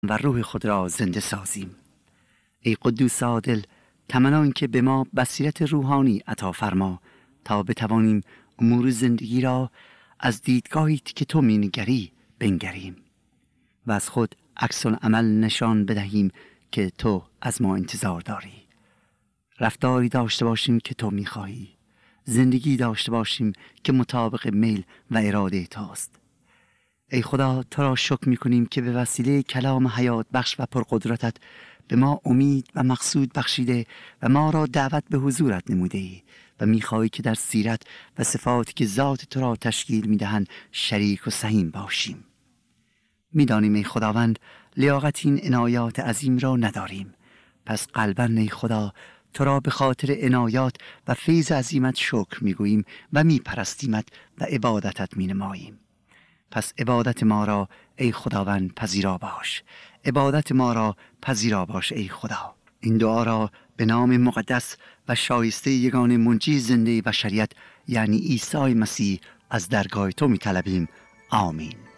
و روح خود را زنده سازیم. ای قدوس عادل، تمنا که به ما بصیرت روحانی عطا فرما تا بتوانیم امور زندگی را از دیدگاهی که تو می‌نگری بنگریم و از خود عکس العمل نشان بدهیم که تو از ما انتظار داری. رفتاری داشته باشیم که تو می‌خواهی. زندگی داشته باشیم که مطابق میل و اراده توست. ای خدا، تو را شکر می‌کنیم که به وسیله کلام حیات بخش و پرقدرتت به ما امید و مقصود بخشیده و ما را دعوت به حضورت نموده ای و می‌خواهی که در سیرت و صفاتی که ذات تو را تشکیل می‌دهند شریک و سهیم باشیم. می‌دانیم ای خداوند لیاقت این عنایات عظیم را نداریم، پس قلباً ای خدا تو را به خاطر عنایات و فیض عظیمت شکر می‌گوییم و می‌پرستیمت و عبادتت می‌نماییم. پس عبادت ما را ای خداوند پذیرا باش. عبادت ما را پذیرا باش ای خدا. این دعا را به نام مقدس و شایسته یگانه منجی زنده بشریت یعنی عیسی مسیح از درگاه تو می‌طلبیم. آمین.